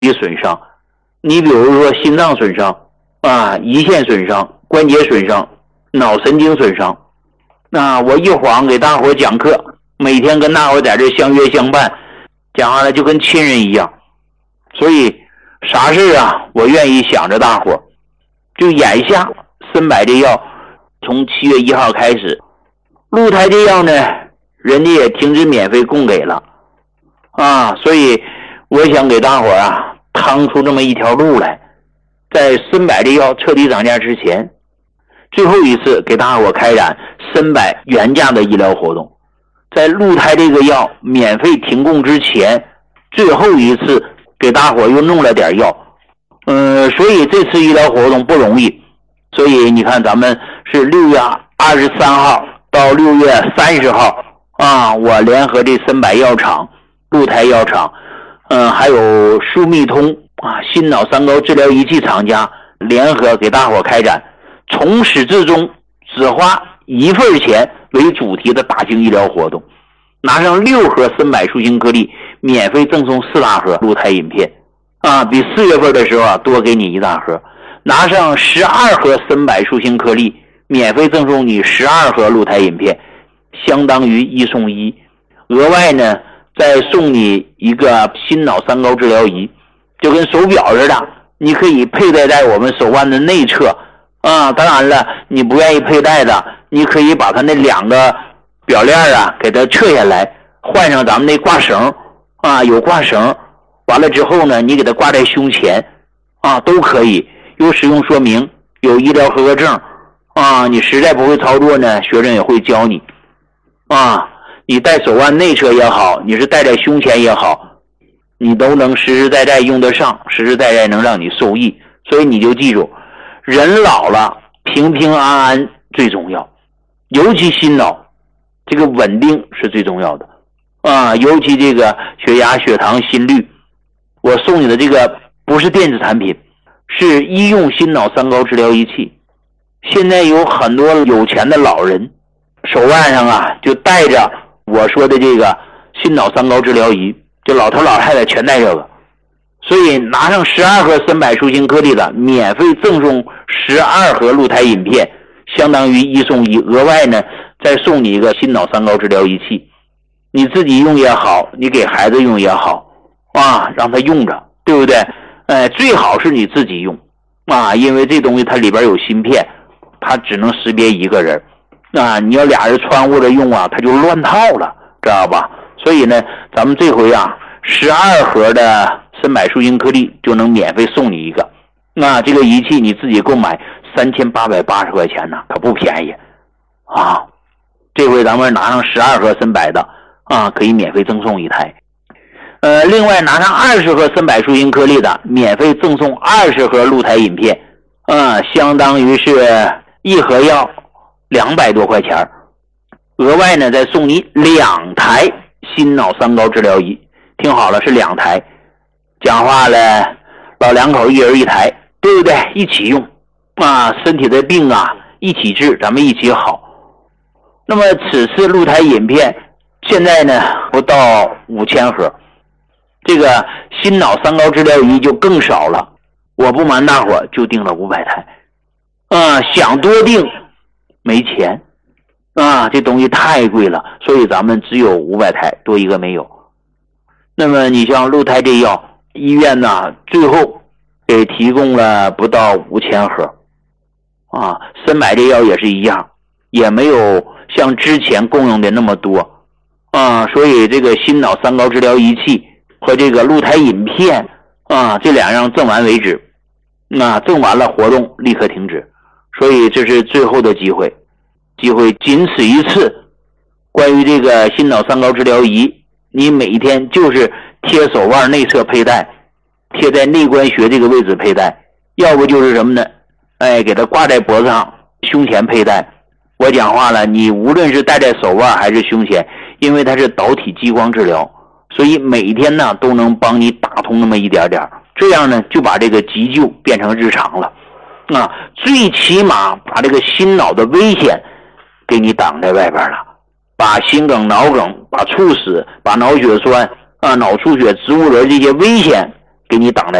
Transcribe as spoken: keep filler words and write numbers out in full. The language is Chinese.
的损伤。你比如说心脏损伤啊，胰腺损伤，关节损伤，脑神经损伤。那我一晃给大伙讲课，每天跟大伙在这相约相伴，讲完了就跟亲人一样。所以啥事啊，我愿意想着大伙。就眼下参柏这药从七月一号开始，鹿台这药呢人家也停止免费供给了啊，所以我想给大伙啊趟出这么一条路来，在参柏这药彻底涨价之前，最后一次给大伙开展参柏原价的医疗活动，在鹿台这个药免费停供之前，最后一次给大伙又弄了点药。嗯，所以这次医疗活动不容易，所以你看咱们是六月二十三号到六月三十号啊，我联合这参柏药厂、鹿台药厂，嗯，还有舒密通啊，心脑三高治疗仪器厂家联合给大伙开展从始至终只花一份钱为主题的大型医疗活动，拿上六盒参柏舒心颗粒，免费赠送四大盒鹿台饮片啊，比四月份的时候啊多给你一大盒。拿上十二盒参柏舒心颗粒，免费赠送你十二盒鹿台饮片，相当于一送一。额外呢再送你一个心脑三高治疗仪，就跟手表似的，你可以佩戴在我们手腕的内侧啊。当然了，你不愿意佩戴的，你可以把它那两个表链啊给它撤下来，换上咱们那挂绳啊，有挂绳，完了之后呢你给它挂在胸前啊，都可以。有使用说明，有医疗合格证啊，你实在不会操作呢，学生也会教你啊。你戴手腕内侧也好，你是戴在胸前也好，你都能实实在在用得上，实实在在能让你受益。所以你就记住，人老了平平安安最重要，尤其心脑这个稳定是最重要的啊，尤其这个血压、血糖、心率，我送你的这个不是电子产品，是医用心脑三高治疗仪器。现在有很多有钱的老人手腕上啊就带着我说的这个心脑三高治疗仪，就老头老太太全带这个。所以拿上十二盒参柏舒心颗粒的，免费赠送十二盒鹿台饮片，相当于一送一。额外呢再送你一个心脑三高治疗仪器，你自己用也好，你给孩子用也好啊，让他用着，对不对？哎，最好是你自己用啊，因为这东西它里边有芯片，它只能识别一个人啊，你要俩人穿和着用啊，它就乱套了，知道吧？所以呢咱们这回啊十二盒的参柏舒心颗粒就能免费送你一个。那这个仪器你自己购买三千八百八十块钱呢，可不便宜啊。这回咱们拿上十二盒参柏的啊，可以免费赠送一台。呃，另外拿上二十盒参柏舒心颗粒的，免费赠送二十盒鹿台饮片啊，相当于是一盒药两百多块钱。额外呢再送你两台心脑三高治疗仪，听好了，是两台。讲话了，老两口一人一台，对不对？一起用啊，身体的病啊一起治，咱们一起好。那么此次鹿台饮片现在呢不到五千盒，这个心脑三高治疗仪就更少了，我不瞒大伙就订了五百台啊，想多订没钱啊，这东西太贵了，所以咱们只有五百台，多一个没有。那么你像鹿台这药，医院呢最后给提供了不到五千盒啊，参柏这药也是一样，也没有像之前供应的那么多啊，所以这个心脑三高治疗仪器和这个鹿台饮片啊，这两样赠完为止，那赠完了活动立刻停止，所以这是最后的机会，机会仅此一次。关于这个心脑三高治疗仪，你每天就是贴手腕内侧佩戴，贴在内关穴这个位置佩戴，要不就是什么呢？哎，给它挂在脖子上，胸前佩戴。我讲话了，你无论是戴在手腕还是胸前，因为它是导体激光治疗，所以每天呢都能帮你打通那么一点点，这样呢就把这个急救变成日常了啊，最起码把这个心脑的危险给你挡在外边了，把心梗、脑梗、把猝死、把脑血栓啊、脑出血、植物人这些危险给你挡在